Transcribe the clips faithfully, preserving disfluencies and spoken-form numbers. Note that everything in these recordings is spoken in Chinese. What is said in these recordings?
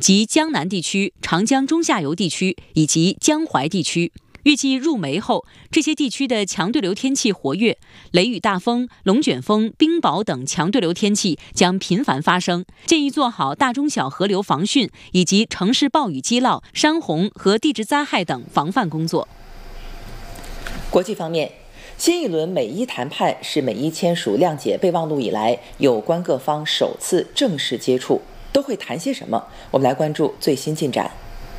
及江南地区、长江中下游地区以及江淮地区。预计入梅后，这些地区的强对流天气活跃，雷雨大风、龙卷风、冰雹等强对流天气将频繁发生。建议做好大中小河流防汛以及城市暴雨积涝、山洪和地质灾害等防范工作。 国际方面，新一轮美伊谈判是美伊签署谅解备忘录以来，有关各方首次正式接触，都会谈些什么？我们来关注最新进展。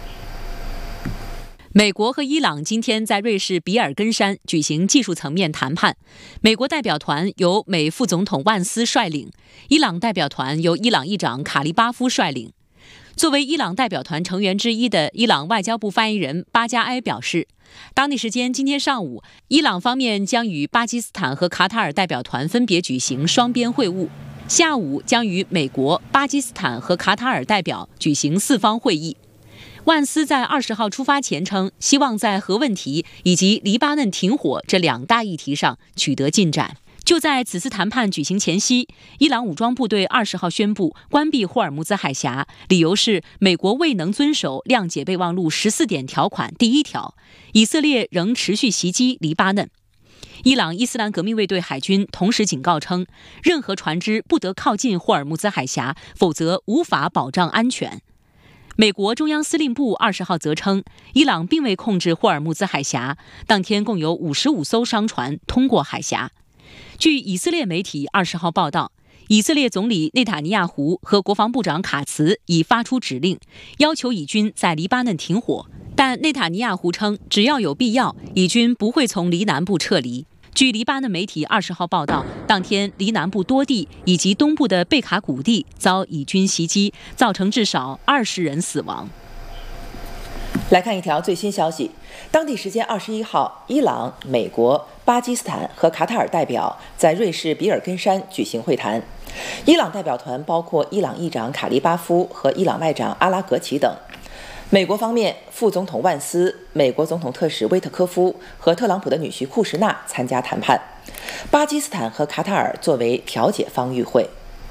美国和伊朗今天在瑞士比尔根山举行技术层面谈判，美国代表团由美副总统万斯率领，伊朗代表团由伊朗议长卡利巴夫率领。作为伊朗代表团成员之一的伊朗外交部发言人巴加埃表示，当地时间今天上午，伊朗方面将与巴基斯坦和卡塔尔代表团分别举行双边会晤，下午将与美国、巴基斯坦和卡塔尔代表举行四方会议。万斯在二十号出发前称，希望在核问题以及黎巴嫩停火这两大议题上取得进展。就在此次谈判举行前夕，伊朗武装部队二十号宣布关闭霍尔木兹海峡，理由是美国未能遵守谅解备忘录十四点条款第一条，以色列仍持续袭击黎巴嫩。伊朗伊斯兰革命卫队海军同时警告称，任何船只不得靠近霍尔木兹海峡，否则无法保障安全。美国中央司令部二十号则称，伊朗并未控制霍尔木兹海峡，当天共有五十五艘商船通过海峡。据以色列媒体二十号报道，以色列总理内塔尼亚胡和国防部长卡茨已发出指令，要求以军在黎巴嫩停火，但内塔尼亚胡称，只要有必要，以军不会从黎南部撤离。据黎巴嫩媒体二十号报道，当天黎南部多地以及东部的贝卡谷地遭以军袭击，造成至少二十人死亡。 来看一条最新消息，当地时间二十一号，伊朗、美国、巴基斯坦和卡塔尔代表在瑞士比尔根山举行会谈。伊朗代表团包括伊朗议长卡利巴夫和伊朗外长阿拉格齐等。美国方面，副总统万斯、美国总统特使威特科夫和特朗普的女婿库什纳参加谈判。巴基斯坦和卡塔尔作为调解方与会。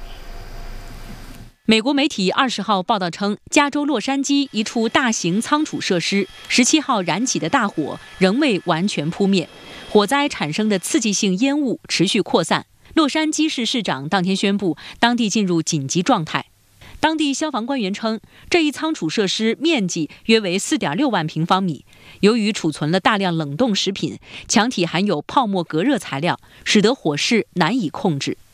美国媒体二十号报道称，加州洛杉矶一处大型仓储设施十七号燃起的大火仍未完全扑灭，火灾产生的刺激性烟雾持续扩散。洛杉矶市市长当天宣布，当地进入紧急状态。当地消防官员称，这一仓储设施面积约为 四点六万平方米，由于储存了大量冷冻食品，墙体含有泡沫隔热材料，使得火势难以控制。